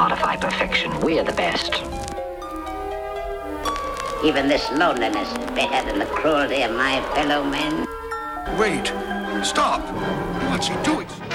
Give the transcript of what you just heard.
modify perfection. We're the best. Even this loneliness is better than the cruelty of my fellow men. Wait. Stop. What's he doing?